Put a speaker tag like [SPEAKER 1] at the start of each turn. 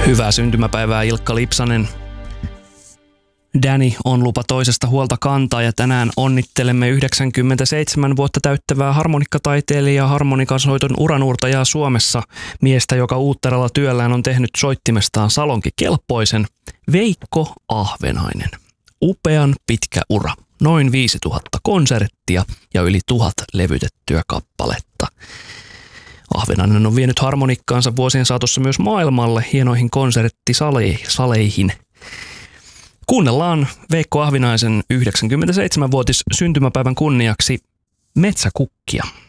[SPEAKER 1] Hyvää syntymäpäivää Ilkka Lipsanen. Danny on lupa toisesta huolta kantaa ja tänään onnittelemme 97 vuotta täyttävää harmonikkataiteilijaa, harmonikansoiton uranuurtajaa Suomessa, miestä, joka uutteralla työllään on tehnyt soittimestaan salonkikelpoisen, Veikko Ahvenainen. Upean pitkä ura, noin 5000 konserttia ja yli 1000 levytettyä kappaletta. Ahvenainen on vienyt harmonikkaansa vuosien saatossa myös maailmalle hienoihin konserttisaleihin. Kuunnellaan Veikko Ahvenaisen 97-vuotis syntymäpäivän kunniaksi Metsäkukkia.